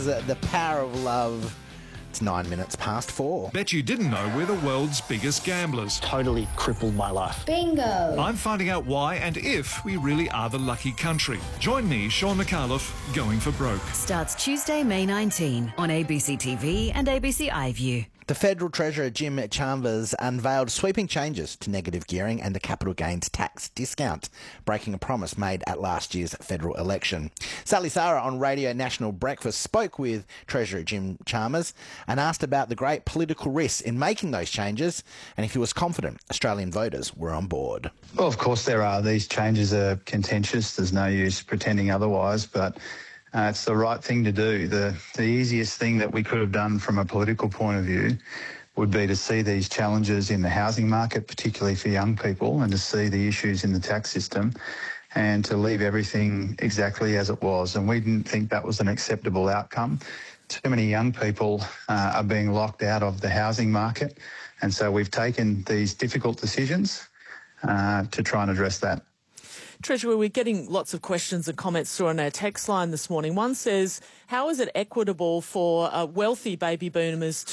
is The Power of Love. It's 9 minutes past 4. Bet you didn't know we're the world's biggest gamblers. Totally crippled my life. Bingo! I'm finding out why and if we really are the lucky country. Join me, Sean McAuliffe, Going for Broke. Starts Tuesday, May 19 on ABC TV and ABC iView. The Federal Treasurer Jim Chalmers unveiled sweeping changes to negative gearing and the capital gains tax discount, breaking a promise made at last year's federal election. Sally Sarah on Radio National Breakfast spoke with Treasurer Jim Chalmers and asked about the great political risks in making those changes and if he was confident Australian voters were on board. Well, of course there are. These changes are contentious. There's no use pretending otherwise, but it's the right thing to do. The easiest thing that we could have done from a political point of view would be to see these challenges in the housing market, particularly for young people, and to see the issues in the tax system and to leave everything exactly as it was. And we didn't think that was an acceptable outcome. Too many young people are being locked out of the housing market, and so we've taken these difficult decisions to try and address that. Treasurer, we're getting lots of questions and comments through on our text line this morning. One says, how is it equitable for wealthy baby boomers to